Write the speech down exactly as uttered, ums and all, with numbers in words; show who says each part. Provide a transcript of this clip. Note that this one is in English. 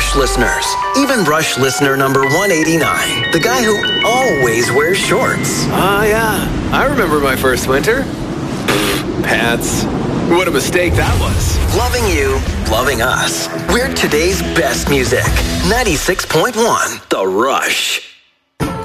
Speaker 1: Rush listeners. Even Rush listener number one eighty-nine, the guy who always wears shorts.
Speaker 2: Ah, yeah. I remember my first winter. Pants. What a mistake that was.
Speaker 1: Loving you, loving us. We're today's best music. ninety-six point one, The Rush.